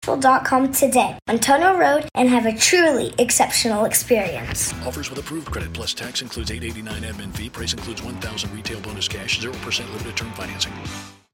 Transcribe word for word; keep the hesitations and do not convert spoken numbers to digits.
dot com today on Tono Road and have a truly exceptional experience. Offers with approved credit plus tax includes eight eighty-nine admin fee. Price includes one thousand retail bonus cash, zero percent limited term financing.